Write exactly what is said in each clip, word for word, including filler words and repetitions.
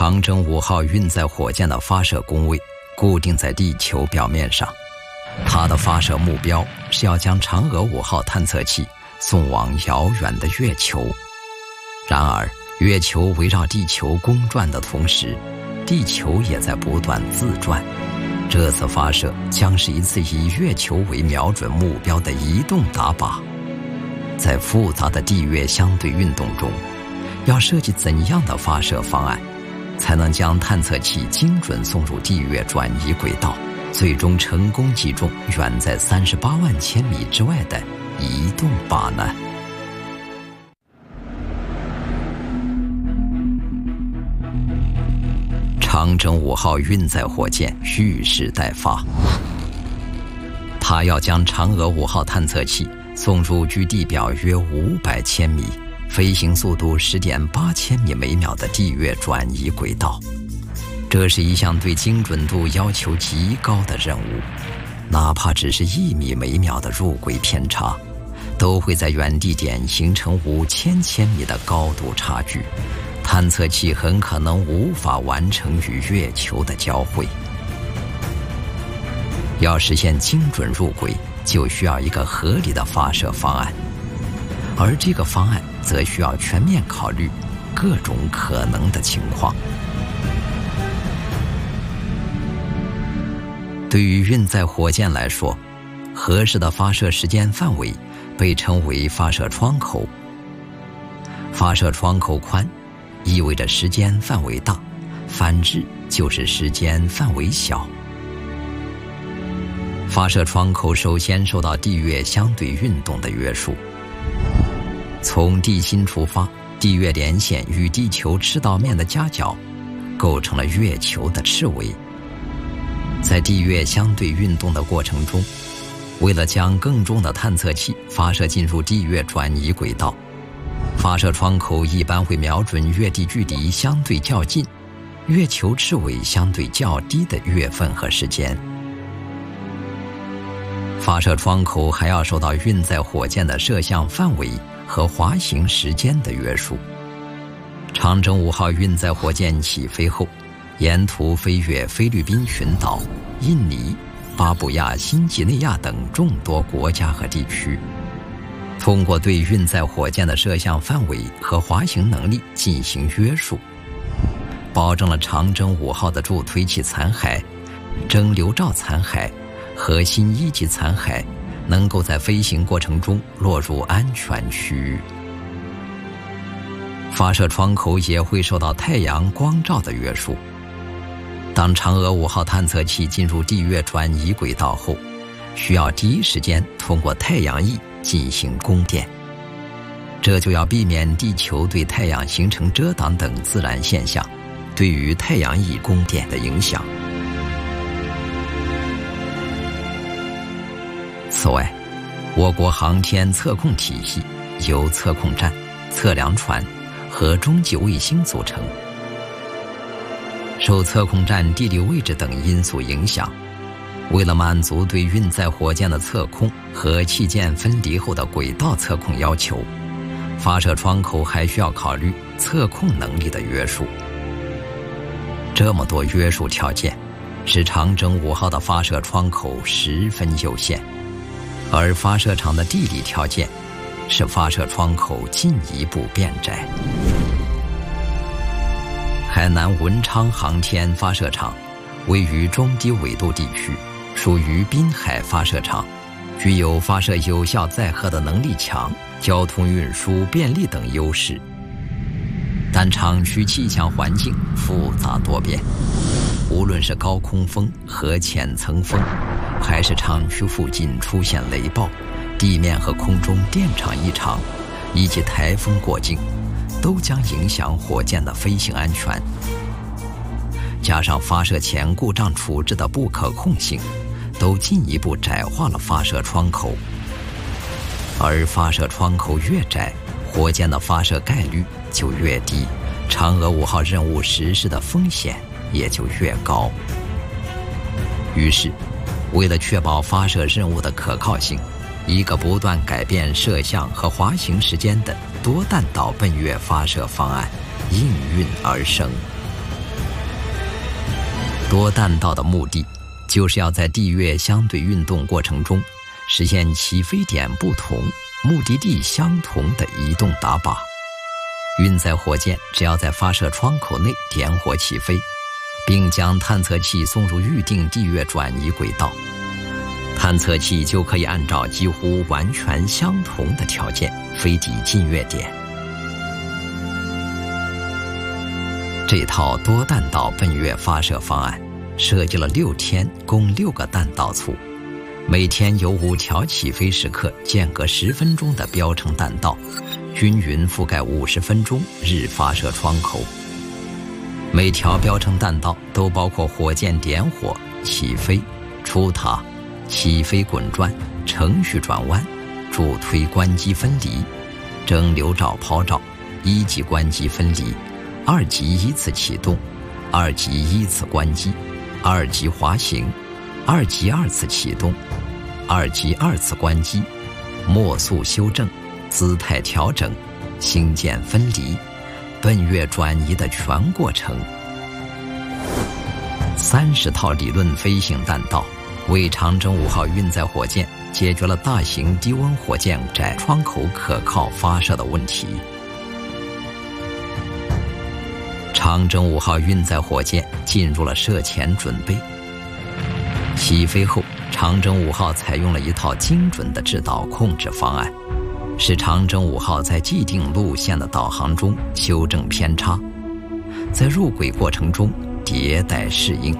长征五号运载火箭的发射工位固定在地球表面上，它的发射目标是要将嫦娥五号探测器送往遥远的月球。然而，月球围绕地球公转的同时，地球也在不断自转。这次发射将是一次以月球为瞄准目标的移动打靶。在复杂的地月相对运动中，要设计怎样的发射方案，才能将探测器精准送入地月转移轨道，最终成功击中远在三十八万千米之外的移动靶呢？长征五号运载火箭蓄势待发，它要将嫦娥五号探测器送入距地表约五百千米、飞行速度 十点八千米每秒的地月转移轨道。这是一项对精准度要求极高的任务，哪怕只是一米每秒的入轨偏差，都会在原地点形成五千千米的高度差距，探测器很可能无法完成与月球的交汇。要实现精准入轨，就需要一个合理的发射方案，而这个方案则需要全面考虑各种可能的情况。对于运载火箭来说，合适的发射时间范围被称为发射窗口。发射窗口宽意味着时间范围大，反之就是时间范围小。发射窗口首先受到地月相对运动的约束。从地心出发，地月连线与地球赤道面的夹角，构成了月球的赤围。在地月相对运动的过程中，为了将更重的探测器发射进入地月转移轨道，发射窗口一般会瞄准月地距离相对较近、月球赤纬相对较低的月份和时间。发射窗口还要受到运载火箭的射向范围和滑行时间的约束。长征五号运载火箭起飞后，沿途飞越菲律宾群岛、印尼、巴布亚新几内亚等众多国家和地区，通过对运载火箭的射向范围和滑行能力进行约束，保证了长征五号的助推器残骸、蒸馏罩残骸、核心一级残骸能够在飞行过程中落入安全区域。发射窗口也会受到太阳光照的约束。当嫦娥五号探测器进入地月转移轨道后，需要第一时间通过太阳翼进行供电，这就要避免地球对太阳形成遮挡等自然现象对于太阳翼供电的影响。此外，我国航天测控体系由测控站、测量船和中继卫星组成。受测控站地理位置等因素影响，为了满足对运载火箭的测控和器件分离后的轨道测控要求，发射窗口还需要考虑测控能力的约束。这么多约束条件，使长征五号的发射窗口十分有限，而发射场的地理条件使发射窗口进一步变窄。海南文昌航天发射场位于中低纬度地区，属于滨海发射场，具有发射有效载荷的能力强、交通运输便利等优势。但场区气象环境复杂多变，无论是高空风和浅层风，还是场区附近出现雷暴、地面和空中电场异常，以及台风过境，都将影响火箭的飞行安全。加上发射前故障处置的不可控性，都进一步窄化了发射窗口。而发射窗口越窄，火箭的发射概率就越低，嫦娥五号任务实施的风险也就越高。于是，为了确保发射任务的可靠性，一个不断改变射向和滑行时间的多弹道奔月发射方案应运而生。 多弹道的目的，就是要在地月相对运动过程中，实现起飞点不同、目的地相同的移动打靶。运载火箭只要在发射窗口内点火起飞，并将探测器送入预定地月转移轨道，探测器就可以按照几乎完全相同的条件飞抵近月点。这套多弹道奔月发射方案设计了六天，共六个弹道簇，每天有五条起飞时刻间隔十分钟的标程弹道，均匀覆盖五十分钟日发射窗口。每条标程弹道都包括火箭点火、起飞、出塔、起飞滚转、程序转弯、助推关机分离、整流罩抛罩、一级关机分离、二级依次启动、二级依次关机、二级滑行、二级二次启动、二级二次关机、末速修正、姿态调整、星舰分离、奔月转移的全过程。三十套理论飞行弹道为长征五号运载火箭解决了大型低温火箭窄窗口可靠发射的问题。长征五号运载火箭进入了射前准备。起飞后，长征五号采用了一套精准的制导控制方案，使长征五号在既定路线的导航中修正偏差，在入轨过程中迭代适应。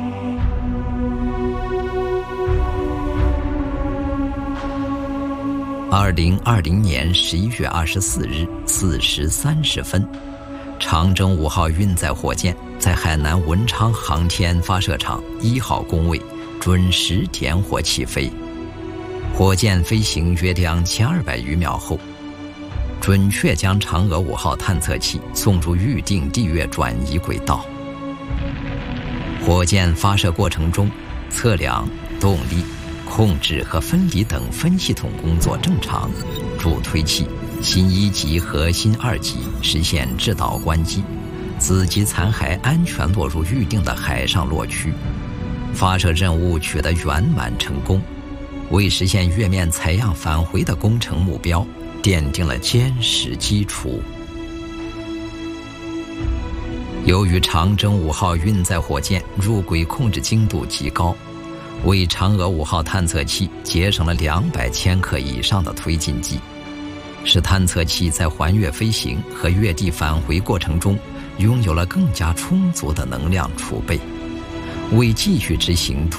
二零二零年十一月二十四日四时三十分，长征五号运载火箭在海南文昌航天发射场一号工位准时点火起飞。火箭飞行约两千二百余秒后，准确将嫦娥五号探测器送入预定地月转移轨道。火箭发射过程中，测量、动力、控制和分离等分系统工作正常，助推器、新一级和新二级实现制导关机，子级残骸安全落入预定的海上落区，发射任务取得圆满成功，为实现月面采样返回的工程目标奠定了坚实基础。由于长征五号运载火箭入轨控制精度极高，为嫦娥五号探测器节省了两百千克以上的推进剂，使探测器在环月飞行和月地返回过程中拥有了更加充足的能量储备，为继续执行